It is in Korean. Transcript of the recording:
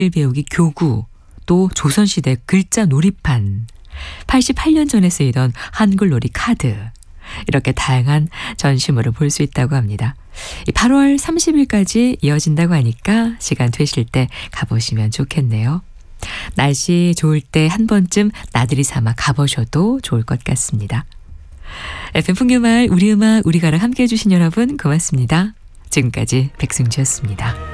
배우기 교구, 또 조선시대 글자 놀이판, 88년 전에 쓰이던 한글놀이 카드, 이렇게 다양한 전시물을 볼 수 있다고 합니다. 8월 30일까지 이어진다고 하니까 시간 되실 때 가보시면 좋겠네요. 날씨 좋을 때 한 번쯤 나들이 삼아 가보셔도 좋을 것 같습니다. FM 풍요마을 우리 음악 우리 가락 함께해 주신 여러분 고맙습니다. 지금까지 백승주였습니다.